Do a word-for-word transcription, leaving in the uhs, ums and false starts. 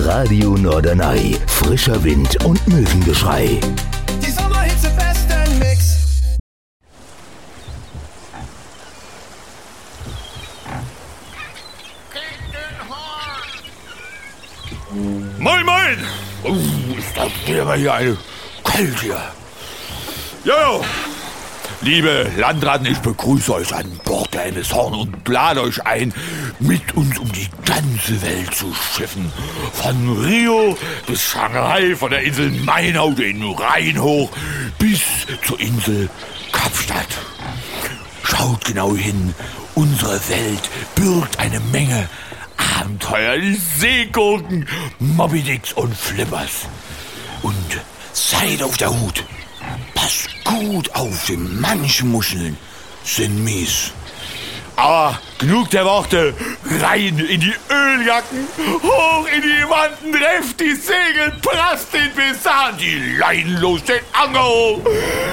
Radio Norderney. Frischer Wind und Möwengeschrei. Die Sommerhitze besten Mix. Moin, moin! Oh, ist das hier hier eine kalt hier. Jojo! Liebe Landratten, ich begrüße euch an Bord der M S Horn und lade euch ein, mit uns um die ganze Welt zu schiffen. Von Rio bis Shanghai, von der Insel Mainau den Rhein hoch bis zur Insel Kapstadt. Schaut genau hin, unsere Welt birgt eine Menge Abenteuer, die Seegurken, Moby Dicks und Flippers. Und seid auf der Hut. Passt gut auf, denn manche Muscheln sind mies. Aber genug der Worte, rein in die Öljacken, hoch in die Wanten, trefft die Segel, prasst den Besan, die Leinen los, den Anker hoch.